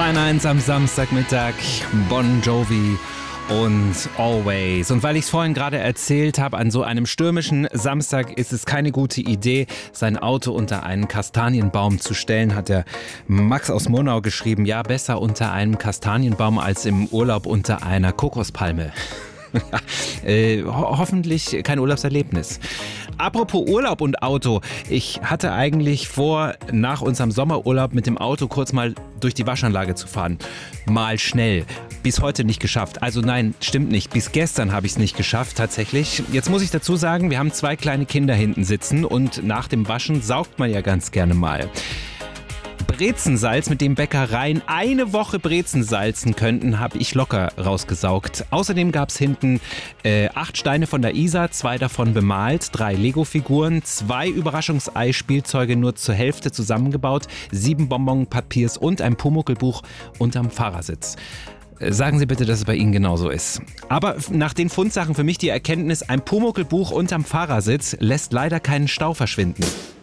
Bayern 1 am Samstagmittag, Bon Jovi und Always. Und weil ich es vorhin gerade erzählt habe, an so einem stürmischen Samstag ist es keine gute Idee, sein Auto unter einen Kastanienbaum zu stellen, hat der Max aus Murnau geschrieben. Ja, besser unter einem Kastanienbaum als im Urlaub unter einer Kokospalme. Hoffentlich kein Urlaubserlebnis. Apropos Urlaub und Auto. Ich hatte eigentlich vor, nach unserem Sommerurlaub mit dem Auto kurz mal durch die Waschanlage zu fahren. Mal schnell. Bis heute nicht geschafft. Also nein, stimmt nicht. Bis gestern habe ich es nicht geschafft, tatsächlich. Jetzt muss ich dazu sagen, wir haben 2 kleine Kinder hinten sitzen und nach dem Waschen saugt man ja ganz gerne mal. Brezensalz, mit dem Bäckereien eine Woche Brezen salzen könnten, habe ich locker rausgesaugt. Außerdem gab es hinten 8 Steine von der Isar, 2 davon bemalt, 3 Lego-Figuren, 2 Überraschungsei-Spielzeuge nur zur Hälfte zusammengebaut, 7 Bonbon-Papiers und ein Pumuckl-Buch unterm Fahrersitz. Sagen Sie bitte, dass es bei Ihnen genauso ist. Aber nach den Fundsachen für mich die Erkenntnis, ein Pumuckl-Buch unterm Fahrersitz lässt leider keinen Stau verschwinden.